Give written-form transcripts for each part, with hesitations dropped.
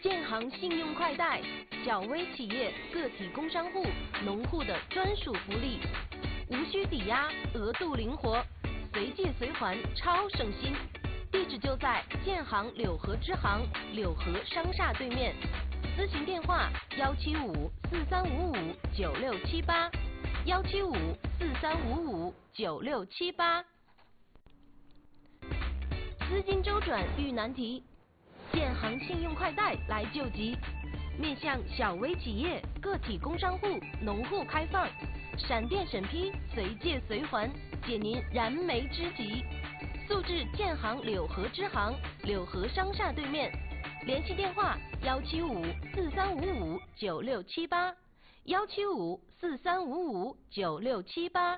建行信用快贷，小微企业、个体工商户、农户的专属福利，无需抵押，额度灵活，随借随还，超省心。地址就在建行柳河支行柳河商厦对面，咨询电话175-4355-9678，175-4355-9678。资金周转遇难题，建行信用快贷来救急，面向小微企业、个体工商户、农户开放，闪电审批，随借随还，解您燃眉之急。速至建行柳河支行柳河商厦对面，联系电话175-4355-9678，175-4355-9678。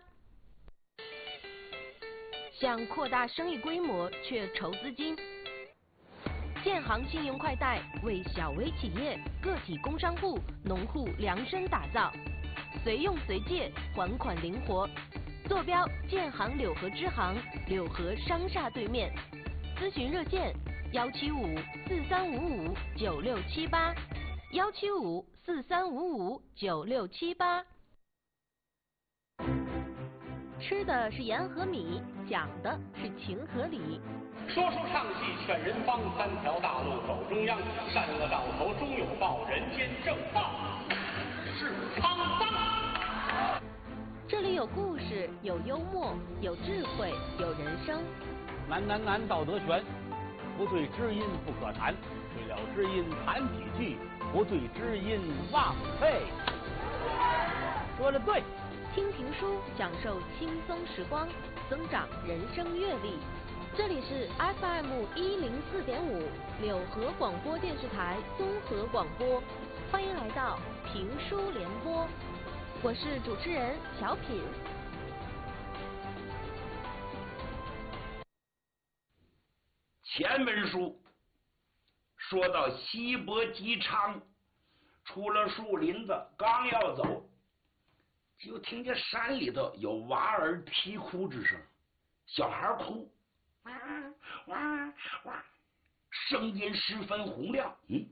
想扩大生意规模却筹资金，建行信用快贷为小微企业、个体工商户、农户量身打造，随用随借，还款灵活。坐标建行柳河支行柳河商厦对面，咨询热线175-4355-9678，175-4355-9678。吃的是盐和米，讲的是情和理。 说书唱戏劝人方，三条大路走中央，善恶到头终有报，人间正道是沧桑。 这里有故事，有幽默，有智慧，有人生。 难，道德悬，不对知音不可谈，对了知音谈几句，不对知音忘废。说的对。 听评书，享受轻松时光，增长人生阅历。这里是 FM104.5柳河广播电视台综合广播，欢迎来到评书联播，我是主持人小品。 前文书说到西伯姬昌出了树林子，刚要走，就听见山里头有娃儿啼哭之声，小孩哭，哇哇哇，声音十分洪亮。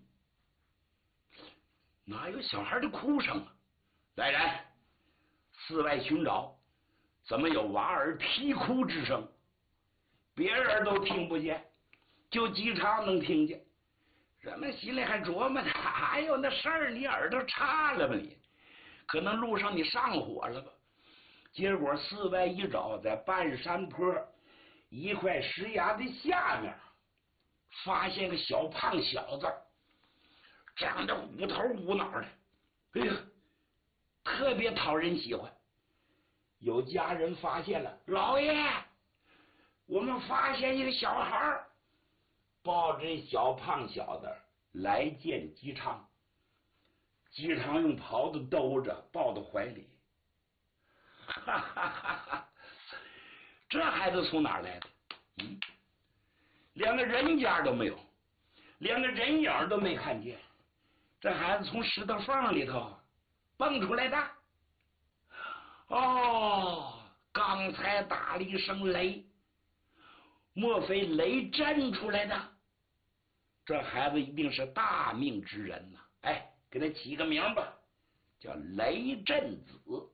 哪有小孩的哭声啊？来人，四外寻找，怎么有娃儿啼哭之声？别人都听不见，就姬昌能听见。人们心里还琢磨呢，还有那事儿，你耳朵差了吧你？可能路上你上火了吧？结果四外一找，在半山坡一块石崖的下面，发现个小胖小子，长得虎头虎脑的，哎呀，特别讨人喜欢。有家人发现了，老爷，我们发现一个小孩，抱着小胖小子来见姬昌。姬昌用袍子兜着，抱到怀里，哈哈哈哈！这孩子从哪儿来的？连个人家都没有，连个人影都没看见。这孩子从石头缝里头蹦出来的。哦，刚才打了一声雷，莫非雷震出来的？这孩子一定是大命之人呐！哎，给他起个名吧，叫雷震子。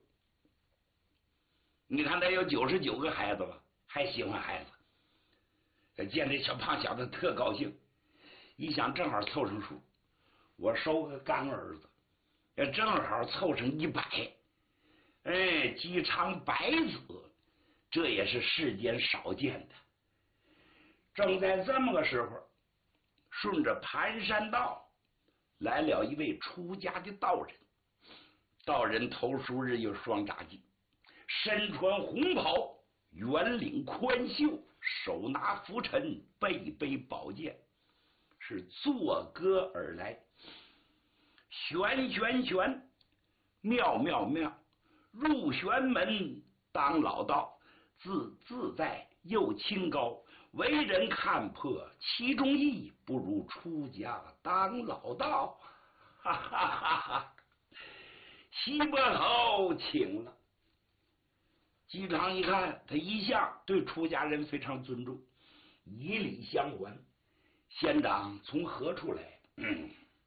你看他有99个孩子了，还喜欢孩子。见这小胖小子特高兴，一想正好凑成数，我收个干儿子，正好凑成100。哎，姬昌百子，这也是世间少见的。正在这么个时候，顺着盘山道来了一位出家的道人。道人头梳日有双扎髻，身穿红袍，圆领宽袖，手拿拂尘，背背宝剑，是作歌而来。玄玄玄，妙妙妙，入玄门当老道，自自在又清高，为人看破其中意，不如出家当老道。哈哈哈哈！西伯侯请了。姬昌一看，他一向对出家人非常尊重，以礼相还。仙长从何处来？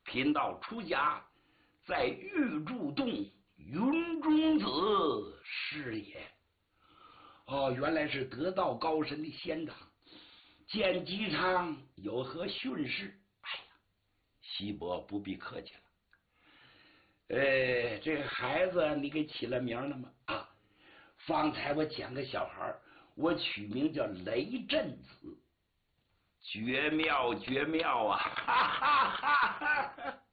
贫道出家，在玉柱洞云中子是也。哦，原来是得道高深的仙长，见姬昌有何训示？哎呀，西伯不必客气了。这个孩子你给起了名了吗？啊，方才我捡个小孩，我取名叫雷震子，绝妙绝妙啊！哈哈哈哈！